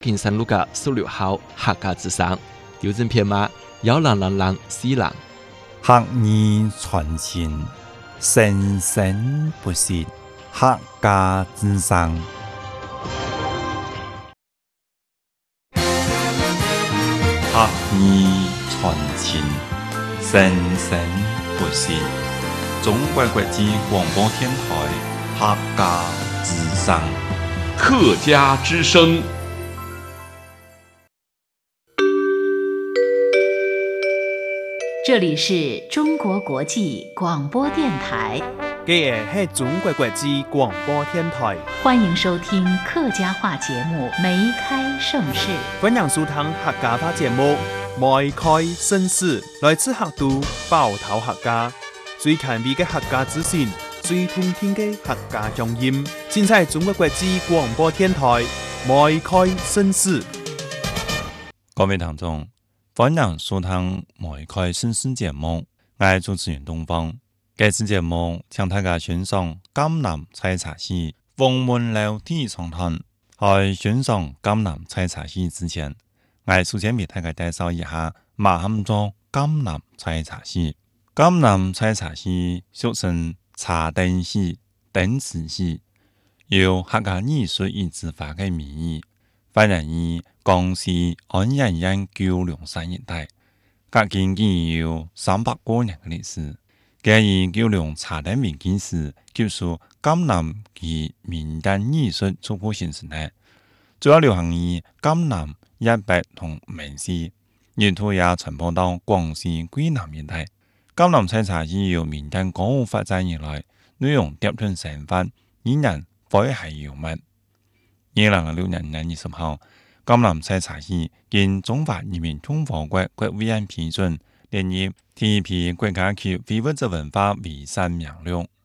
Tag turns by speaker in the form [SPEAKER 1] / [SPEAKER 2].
[SPEAKER 1] 平山路嘅16號客家之聲，調整編碼10004人。
[SPEAKER 2] 客語傳承，生生不息，客家之聲。客語傳承，生生不息。中國國際廣播電台客家之聲。
[SPEAKER 3] 客家之聲。
[SPEAKER 4] 这里是中国国际广播电台。
[SPEAKER 5] 这是中国国际广播电台。
[SPEAKER 4] 欢迎收听客家话节目《梅开盛世》。
[SPEAKER 5] 欢迎收听客家话节目《梅开盛世》，来自客都包头客家，最前卫的客家资讯，最通天的客家乡音，尽在中国国际广播电台《梅开盛世》。
[SPEAKER 2] 各位聽眾，歡迎收聽《梅開盛世》節目，我係主持人東方。這次節目請大家欣賞江南採茶戲鳳門樓體育場團。在欣賞江南採茶戲之前，我首先為大家介紹一下乜嘢做江南採茶戲。江南採茶戲俗稱茶燈戲、燈池戲，由客家藝術與執法嘅名義，發源於江西安陽縣九龍山一帶，隔今已有300多年嘅歷史。介於九龍茶燈危機時，接受江南及民間藝術初步形成嘅，主要流行於江南、一北同閩西，沿途也傳播到廣西桂南一帶。江南採茶戲由民間歌舞發展而來，內容疊頓生活，依然詼諧幽默。2006年6月10號，江南採茶戲經中華人民共和國國務院批准，列入 TP 國家級非物質文化遺產名錄。